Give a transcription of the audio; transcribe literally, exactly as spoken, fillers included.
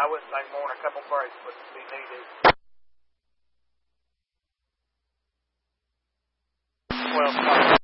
I wouldn't think more than a couple crates would be needed. Well,